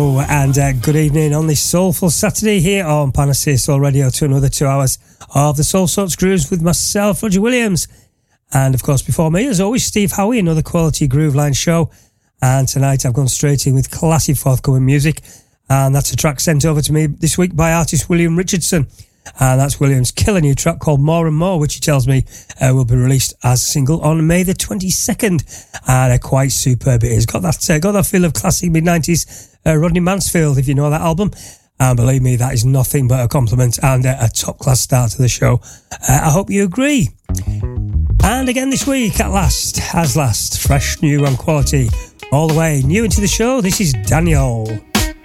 And good evening on this soulful Saturday here on Panacea Soul Radio to another 2 hours of the Soul Sorts Grooves with myself, Roger Williams. And of course, before me, as always, Steve Howie, another quality Groove Line show. And tonight I've gone straight in with classic forthcoming music. And that's a track sent over to me this week by artist William Richardson. And that's William's killer new track called More and More, which he tells me will be released as a single on May the 22nd. And quite superb it is. Got that feel of classic mid-90s Rodney Mansfield, if you know that album. And believe me, that is nothing but a compliment and a top-class start to the show. I hope you agree. And again this week, at last, fresh, new and quality. All the way new into the show, this is Daniel.